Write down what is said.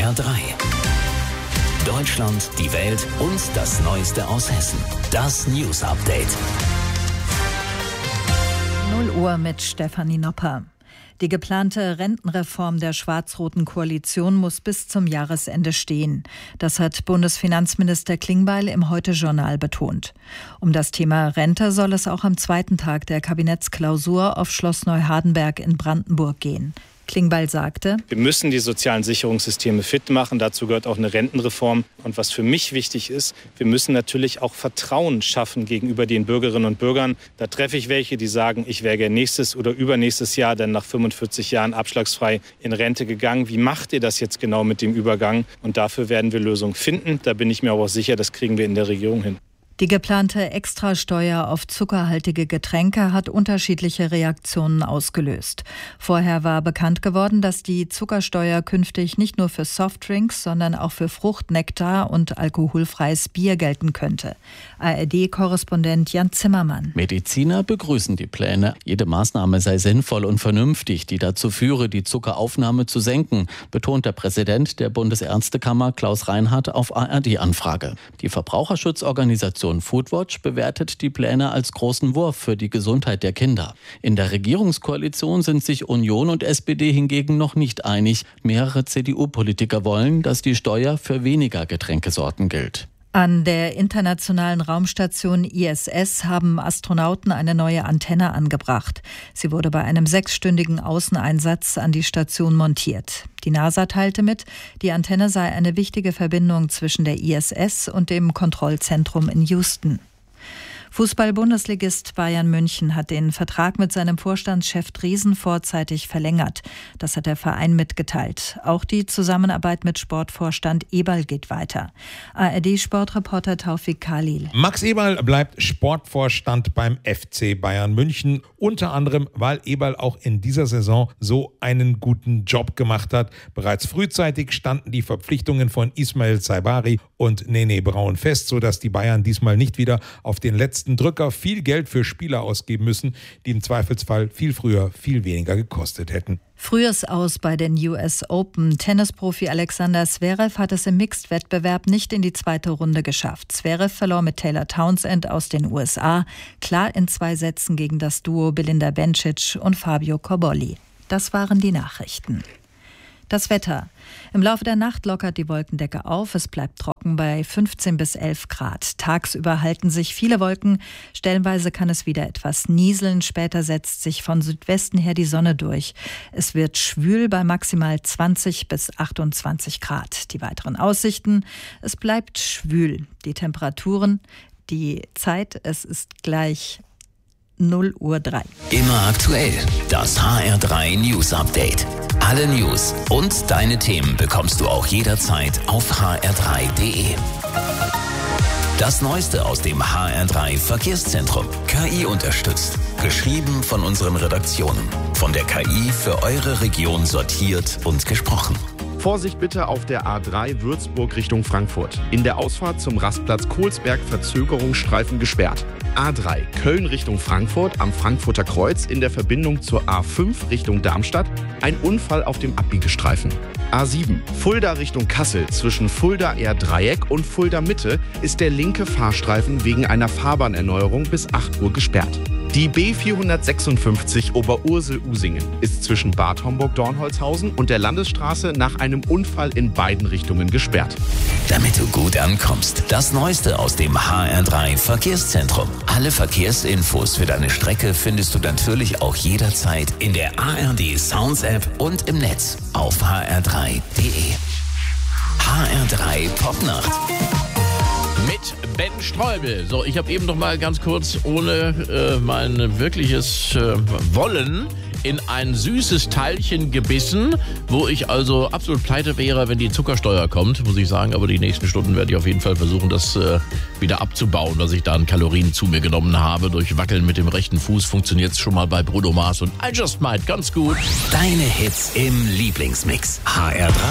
HR3. Deutschland, die Welt und das Neueste aus Hessen. Das News Update. 0 Uhr mit Stefanie Nopper. Die geplante Rentenreform der schwarz-roten Koalition muss bis zum Jahresende stehen. Das hat Bundesfinanzminister Klingbeil im Heute-Journal betont. Um das Thema Rente soll es auch am zweiten Tag der Kabinettsklausur auf Schloss Neuhardenberg in Brandenburg gehen. Klingbeil sagte: Wir müssen die sozialen Sicherungssysteme fit machen. Dazu gehört auch eine Rentenreform. Und was für mich wichtig ist, wir müssen natürlich auch Vertrauen schaffen gegenüber den Bürgerinnen und Bürgern. Da treffe ich welche, die sagen, ich wäre gerne nächstes oder übernächstes Jahr dann nach 45 Jahren abschlagsfrei in Rente gegangen. Wie macht ihr das jetzt genau mit dem Übergang? Und dafür werden wir Lösungen finden. Da bin ich mir aber auch sicher, das kriegen wir in der Regierung hin. Die geplante Extrasteuer auf zuckerhaltige Getränke hat unterschiedliche Reaktionen ausgelöst. Vorher war bekannt geworden, dass die Zuckersteuer künftig nicht nur für Softdrinks, sondern auch für Frucht, Nektar und alkoholfreies Bier gelten könnte. ARD-Korrespondent Jan Zimmermann. Mediziner begrüßen die Pläne. Jede Maßnahme sei sinnvoll und vernünftig, die dazu führe, die Zuckeraufnahme zu senken, betont der Präsident der Bundesärztekammer Klaus Reinhardt auf ARD-Anfrage. Die Verbraucherschutzorganisation Foodwatch bewertet die Pläne als großen Wurf für die Gesundheit der Kinder. In der Regierungskoalition sind sich Union und SPD hingegen noch nicht einig. Mehrere CDU-Politiker wollen, dass die Steuer für weniger Getränkesorten gilt. An der internationalen Raumstation ISS haben Astronauten eine neue Antenne angebracht. Sie wurde bei einem 6-stündigen Außeneinsatz an die Station montiert. Die NASA teilte mit, die Antenne sei eine wichtige Verbindung zwischen der ISS und dem Kontrollzentrum in Houston. Fußball-Bundesligist Bayern München hat den Vertrag mit seinem Vorstandschef Driesen vorzeitig verlängert. Das hat der Verein mitgeteilt. Auch die Zusammenarbeit mit Sportvorstand Eberl geht weiter. ARD-Sportreporter Taufik Khalil. Max Eberl bleibt Sportvorstand beim FC Bayern München. Unter anderem, weil Eberl auch in dieser Saison so einen guten Job gemacht hat. Bereits frühzeitig standen die Verpflichtungen von Ismail Saibari und Nene Braun fest, sodass die Bayern diesmal nicht wieder auf den letzten Drücker viel Geld für Spieler ausgeben müssen, die im Zweifelsfall viel früher viel weniger gekostet hätten. Frühes Aus bei den US Open. Tennisprofi Alexander Zverev hat es im Mixed-Wettbewerb nicht in die zweite Runde geschafft. Zverev verlor mit Taylor Townsend aus den USA klar in 2 Sätzen gegen das Duo Belinda Bencic und Fabio Cobolli. Das waren die Nachrichten. Das Wetter. Im Laufe der Nacht lockert die Wolkendecke auf. Es bleibt trocken bei 15 bis 11 Grad. Tagsüber halten sich viele Wolken. Stellenweise kann es wieder etwas nieseln. Später setzt sich von Südwesten her die Sonne durch. Es wird schwül bei maximal 20 bis 28 Grad. Die weiteren Aussichten. Es bleibt schwül. Die Temperaturen, die Zeit, es ist gleich 0:03 Uhr. Immer aktuell. Das HR3 News Update. Alle News und deine Themen bekommst du auch jederzeit auf hr3.de. Das Neueste aus dem HR3 Verkehrszentrum. KI unterstützt. Geschrieben von unseren Redaktionen. Von der KI für eure Region sortiert und gesprochen. Vorsicht bitte auf der A3 Würzburg Richtung Frankfurt. In der Ausfahrt zum Rastplatz Kohlsberg Verzögerungsstreifen gesperrt. A3 Köln Richtung Frankfurt am Frankfurter Kreuz in der Verbindung zur A5 Richtung Darmstadt ein Unfall auf dem Abbiegestreifen. A7 Fulda Richtung Kassel zwischen Fulda-Dreieck und Fulda Mitte ist der linke Fahrstreifen wegen einer Fahrbahnerneuerung bis 8 Uhr gesperrt. Die B456 Oberursel-Usingen ist zwischen Bad Homburg-Dornholzhausen und der Landesstraße nach einem Unfall in beiden Richtungen gesperrt. Damit du gut ankommst, das Neueste aus dem HR3 Verkehrszentrum. Alle Verkehrsinfos für deine Strecke findest du natürlich auch jederzeit in der ARD Sounds App und im Netz auf hr3.de. HR3 Popnacht. Mit Ben Streubel. So, ich habe eben noch mal ganz kurz, ohne mein wirkliches Wollen, in ein süßes Teilchen gebissen, wo ich also absolut pleite wäre, wenn die Zuckersteuer kommt, muss ich sagen. Aber die nächsten Stunden werde ich auf jeden Fall versuchen, das wieder abzubauen, was ich da an Kalorien zu mir genommen habe. Durch Wackeln mit dem rechten Fuß funktioniert es schon mal bei Bruno Mars und I Just Might ganz gut. Deine Hits im Lieblingsmix. HR3.